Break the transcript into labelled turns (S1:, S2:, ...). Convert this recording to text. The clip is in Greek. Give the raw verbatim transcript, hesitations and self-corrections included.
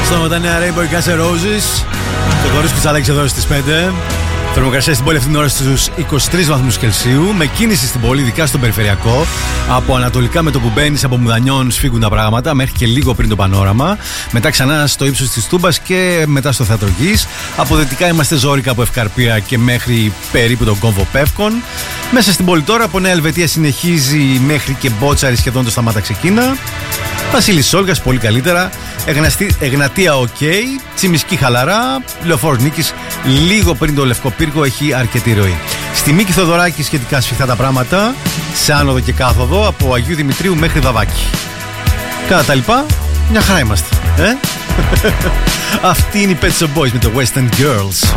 S1: Αυτό με τα νέα Rainbow Gas Roses. Το κορίτσι που τσαλέξει εδώ στις πέντε. Θερμοκρασία στην πόλη αυτή την ώρα στους είκοσι τρεις βαθμούς Κελσίου. Με κίνηση στην πόλη, ειδικά στον περιφερειακό. Από ανατολικά με το που μπαίνεις από Μουδανιών σφίγγουν τα πράγματα μέχρι και λίγο πριν το πανόραμα. Μετά ξανά στο ύψος της Τούμπας και μετά στο Θέατρο Γης. Από δυτικά είμαστε ζόρικα από Ευκαρπία και μέχρι περίπου τον κόμβο Πεύκων. Μέσα στην πόλη τώρα από Νέα Ελβετία συνεχίζει μέχρι και Μπότσαρη, σχεδόν το Σταμάτα Ξεκίνα. Βασίλης Σόλγας πολύ καλύτερα. Εγναστή, Εγνατία οκ. Okay. Τσιμισκή χαλαρά. Λεωφόρος Νίκης λίγο πριν το Λευκό Πύργο έχει αρκετή ροή. Στη Μίκη Θοδωράκη σχετικά σφιχτά τα πράγματα. Σε άνοδο και κάθοδο από Αγίου Δημητρίου μέχρι Δαβάκη. Κατά τα λοιπά, μια χαρά είμαστε. Ε? Αυτή είναι η Pet Shop Boys με το Western Girls.